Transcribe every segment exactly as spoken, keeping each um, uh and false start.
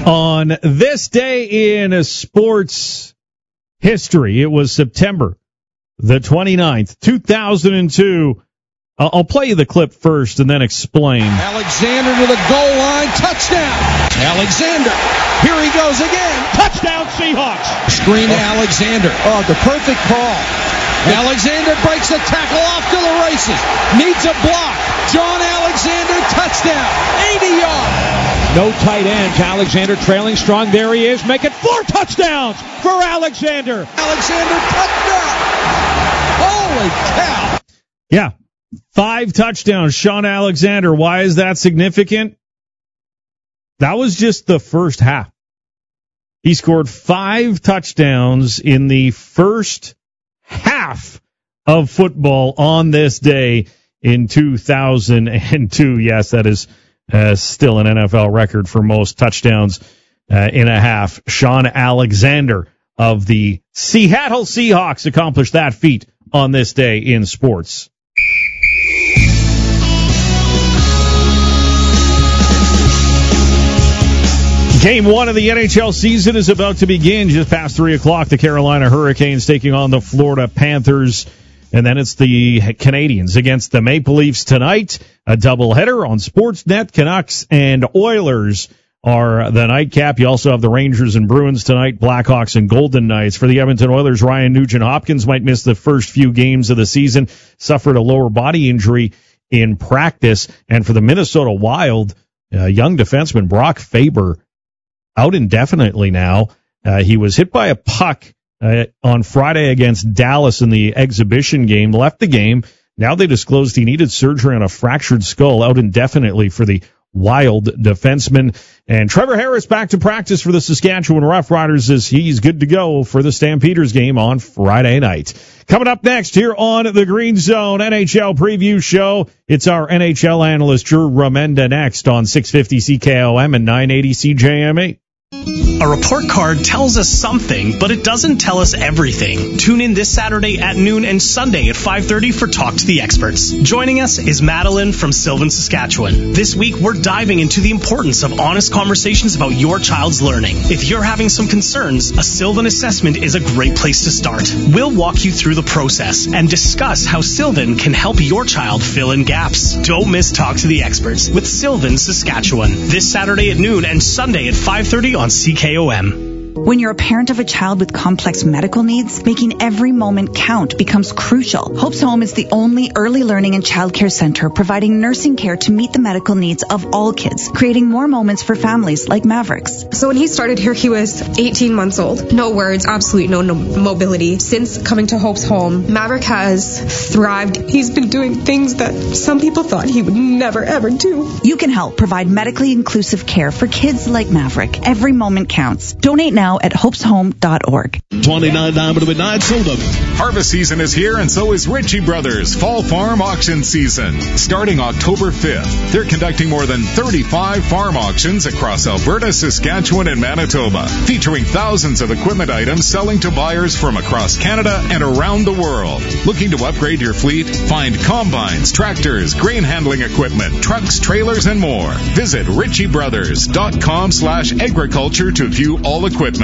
On this day in sports history, it was September the twenty-ninth, two thousand two. Uh, I'll play you the clip first and then explain. Alexander to the goal line, touchdown. Alexander, here he goes again. Touchdown Seahawks. Screen to Alexander. Oh, the perfect call. Alexander breaks the tackle off to the races. Needs a block. John Alexander, touchdown. eighty yards. No tight ends. Alexander trailing strong. There he is, making four touchdowns for Alexander. Alexander, touchdown. Holy cow. Yeah, five touchdowns, Sean Alexander. Why is that significant? That was just the first half. He scored five touchdowns in the first half of football on this day in two thousand two. Yes, that is uh, still an N F L record for most touchdowns uh, in a half. Sean Alexander of the Seattle Seahawks accomplished that feat on this day in sports. Game one of the N H L season is about to begin. Just past three o'clock, the Carolina Hurricanes taking on the Florida Panthers. And then it's the Canadiens against the Maple Leafs tonight. A doubleheader on Sportsnet. Canucks and Oilers are the nightcap. You also have the Rangers and Bruins tonight, Blackhawks and Golden Knights. For the Edmonton Oilers, Ryan Nugent-Hopkins might miss the first few games of the season. Suffered a lower body injury in practice. And for the Minnesota Wild, uh, young defenseman Brock Faber out indefinitely now. Uh, he was hit by a puck uh, on Friday against Dallas in the exhibition game, left the game. Now they disclosed he needed surgery on a fractured skull, out indefinitely for the Wild defenseman. And Trevor Harris back to practice for the Saskatchewan Roughriders as he's good to go for the Stampeders game on Friday night. Coming up next here on the Green Zone N H L Preview Show, it's our N H L analyst Drew Remenda next on six fifty C K O M and nine eighty C J M E. A report card tells us something, but it doesn't tell us everything. Tune in this Saturday at noon and Sunday at five thirty for Talk to the Experts. Joining us is Madeline from Sylvan, Saskatchewan. This week, we're diving into the importance of honest conversations about your child's learning. If you're having some concerns, a Sylvan assessment is a great place to start. We'll walk you through the process and discuss how Sylvan can help your child fill in gaps. Don't miss Talk to the Experts with Sylvan, Saskatchewan. This Saturday at noon and Sunday at five thirty on C K O M. When you're a parent of a child with complex medical needs, making every moment count becomes crucial. Hope's Home is the only early learning and childcare center providing nursing care to meet the medical needs of all kids, creating more moments for families like Mavericks. So when he started here, he was eighteen months old. No words, absolutely no, no mobility. Since coming to Hope's Home, Maverick has thrived. He's been doing things that some people thought he would never, ever do. You can help provide medically inclusive care for kids like Maverick. Every moment counts. Donate now at hopes home dot org. twenty-nine nine midnight sold up. Harvest season is here, and so is Ritchie Brothers Fall Farm Auction Season. Starting October fifth, they're conducting more than thirty-five farm auctions across Alberta, Saskatchewan, and Manitoba, featuring thousands of equipment items selling to buyers from across Canada and around the world. Looking to upgrade your fleet? Find combines, tractors, grain handling equipment, trucks, trailers, and more. Visit ritchie brothers dot com slash agriculture to view all equipment.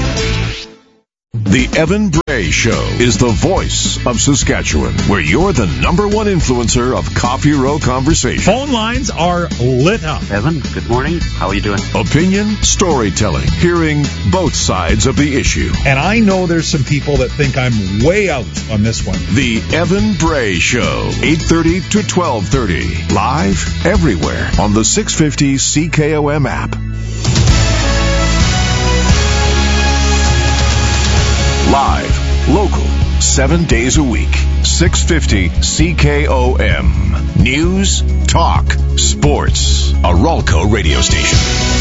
The Evan Bray Show is the voice of Saskatchewan, where you're the number one influencer of Coffee Row conversation. Phone lines are lit up. Evan, good morning. How are you doing? Opinion, storytelling, hearing both sides of the issue. And I know there's some people that think I'm way out on this one. The Evan Bray Show, eight thirty to twelve thirty, live everywhere on the six fifty C K O M app. Live, local, seven days a week, six fifty C K O M. News, talk, sports. A Ralco radio station.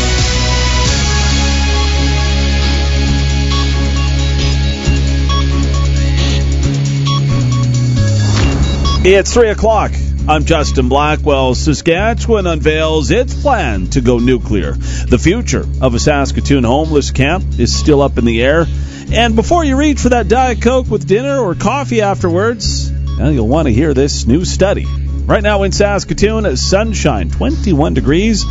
It's three o'clock. I'm Justin Blackwell. Saskatchewan unveils its plan to go nuclear. The future of a Saskatoon homeless camp is still up in the air. And before you reach for that Diet Coke with dinner or coffee afterwards, well, you'll want to hear this new study. Right now in Saskatoon, sunshine, twenty-one degrees.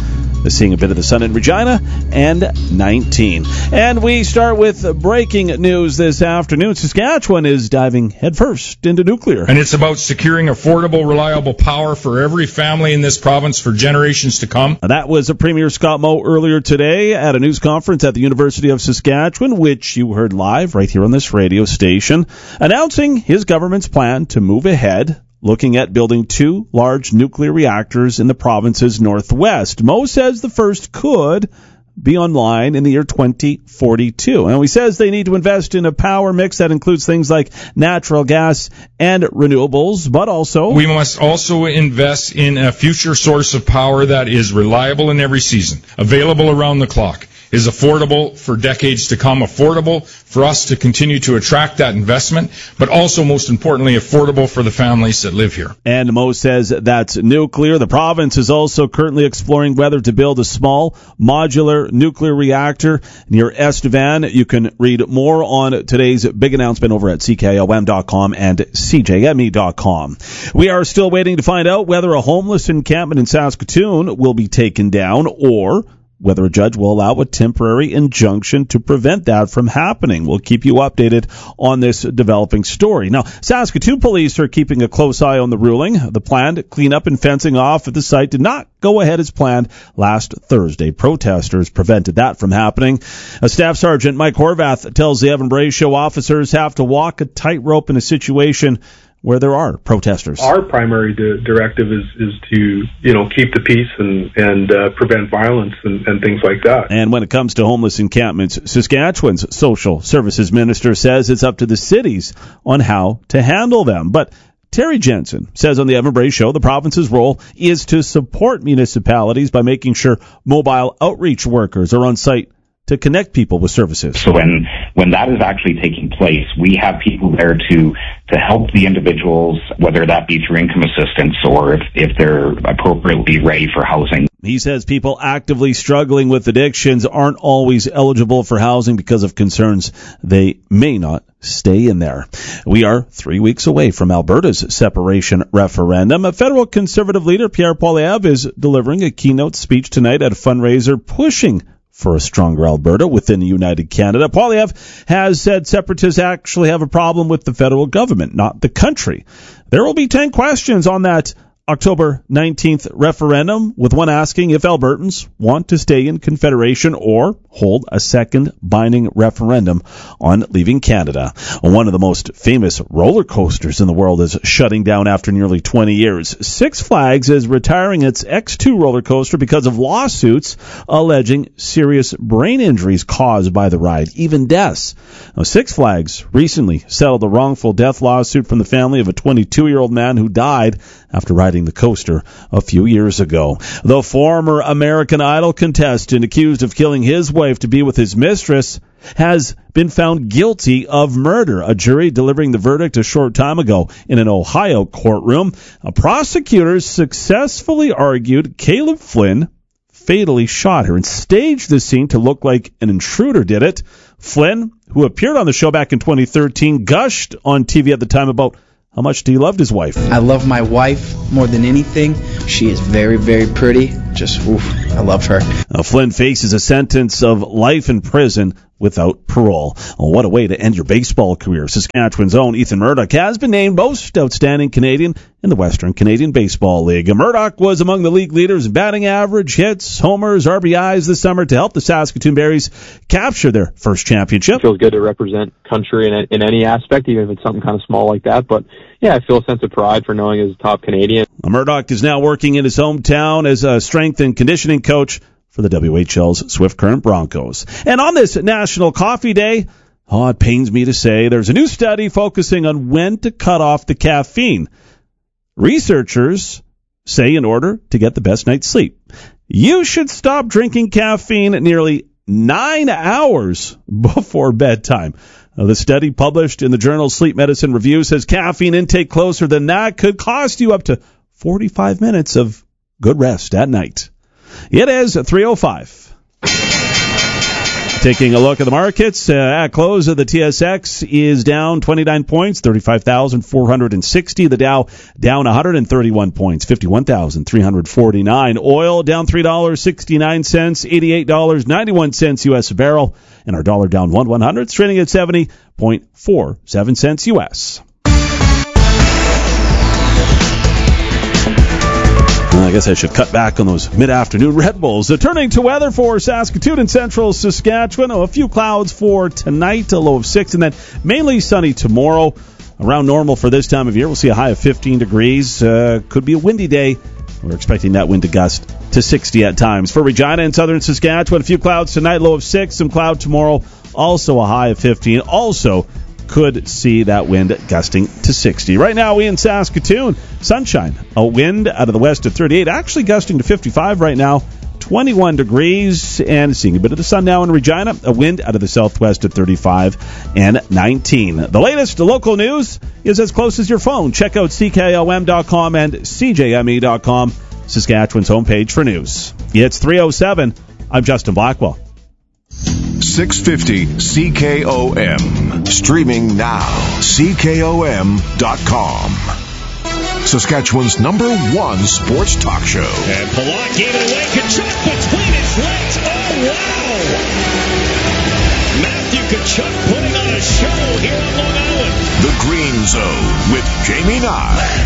seeing a bit of the sun in Regina, and nineteen. And we start with breaking news this afternoon. Saskatchewan is diving headfirst into nuclear. And it's about securing affordable, reliable power for every family in this province for generations to come. That was Premier Scott Moe earlier today at a news conference at the University of Saskatchewan, which you heard live right here on this radio station, announcing his government's plan to move ahead, looking at building two large nuclear reactors in the province's northwest. Moe says the first could be online in the year twenty forty-two. And he says they need to invest in a power mix that includes things like natural gas and renewables, but also... We must also invest in a future source of power that is reliable in every season, available around the clock, is affordable for decades to come, affordable for us to continue to attract that investment, but also, most importantly, affordable for the families that live here. And Moe says that's nuclear. The province is also currently exploring whether to build a small modular nuclear reactor near Estevan. You can read more on today's big announcement over at C K O M dot com and C J M E dot com. We are still waiting to find out whether a homeless encampment in Saskatoon will be taken down or whether a judge will allow a temporary injunction to prevent that from happening. We'll keep you updated on this developing story. Now, Saskatoon police are keeping a close eye on the ruling. The planned cleanup and fencing off at the site did not go ahead as planned last Thursday. Protesters prevented that from happening. A Staff Sergeant Mike Horvath tells the Evan Bray Show officers have to walk a tightrope in a situation where there are protesters. Our primary di- directive is, is to, you know, keep the peace and, and uh, prevent violence and, and things like that. And when it comes to homeless encampments, Saskatchewan's social services minister says it's up to the cities on how to handle them. But Terry Jensen says on the Evan Bray Show the province's role is to support municipalities by making sure mobile outreach workers are on site to connect people with services. So when when that is actually taking place, we have people there to to help the individuals, whether that be through income assistance or if, if they're appropriately ready for housing. He says people actively struggling with addictions aren't always eligible for housing because of concerns they may not stay in there. We are three weeks away from Alberta's separation referendum. A federal conservative leader, Pierre Poilievre, is delivering a keynote speech tonight at a fundraiser pushing for a stronger Alberta within United Canada. Poilievre has said separatists actually have a problem with the federal government, not the country. There will be ten questions on that October nineteenth referendum, with one asking if Albertans want to stay in Confederation or hold a second binding referendum on leaving Canada. One of the most famous roller coasters in the world is shutting down after nearly twenty years. Six Flags is retiring its X two roller coaster because of lawsuits alleging serious brain injuries caused by the ride, even deaths. Now, Six Flags recently settled a wrongful death lawsuit from the family of a twenty-two-year-old man who died after riding the coaster a few years ago. The former American Idol contestant accused of killing his wife to be with his mistress has been found guilty of murder. A jury delivering the verdict a short time ago in an Ohio courtroom. A prosecutor successfully argued Caleb Flynn fatally shot her and staged the scene to look like an intruder did it. Flynn, who appeared on the show back in twenty thirteen, gushed on T V at the time about how much he loved his wife. I love my wife more than anything. She is very, very pretty. Just, oof, I love her. Now, Flynn faces a sentence of life in prison without parole. Well, what a way to end your baseball career. Saskatchewan's own Ethan Murdoch has been named most outstanding Canadian in the Western Canadian Baseball League. Murdoch was among the league leaders in batting average, hits, homers, R B Is this summer to help the Saskatoon Berries capture their first championship. It feels good to represent country in, a, in any aspect, even if it's something kind of small like that. But yeah, I feel a sense of pride for knowing as a top Canadian. Murdoch is now working in his hometown as a strength and conditioning coach for the W H L's Swift Current Broncos. And on this National Coffee Day, oh, it pains me to say, there's a new study focusing on when to cut off the caffeine. Researchers say in order to get the best night's sleep, you should stop drinking caffeine nearly nine hours before bedtime. Now, the study published in the journal Sleep Medicine Review says caffeine intake closer than that could cost you up to forty-five minutes of good rest at night. It is three oh five. Taking a look at the markets, uh, at close of the T S X is down twenty-nine points, thirty-five thousand four hundred sixty. The Dow down one hundred thirty-one points, fifty-one thousand three hundred forty-nine. Oil down three dollars and sixty-nine cents, eighty-eight dollars and ninety-one cents U S a barrel. And our dollar down one one hundred, trading at seventy point four seven cents U S. I guess I should cut back on those mid-afternoon Red Bulls. Uh, turning to weather for Saskatoon and central Saskatchewan. Oh, a few clouds for tonight, a low of six, and then mainly sunny tomorrow. Around normal for this time of year. We'll see a high of fifteen degrees. Uh, could be a windy day. We're expecting that wind to gust to sixty at times. For Regina and southern Saskatchewan, a few clouds tonight, low of six, some cloud tomorrow, also a high of fifteen. Also could see that wind gusting to sixty. Right now, we in Saskatoon, sunshine, a wind out of the west at thirty-eight, actually gusting to fifty-five right now, twenty-one degrees, and seeing a bit of the sun now in Regina, a wind out of the southwest at thirty-five and nineteen. The latest local news is as close as your phone. Check out C K O M dot com and C J M E dot com, Saskatchewan's homepage for news. It's three oh seven. I'm Justin Blackwell. six fifty C K O M. Streaming now. C K O M dot com. Saskatchewan's number one sports talk show. And Palat gave it away. Kachuk between his legs. Oh, wow. Matthew Kachuk putting on a show here on Long Island. The Green Zone with Jamie Nye.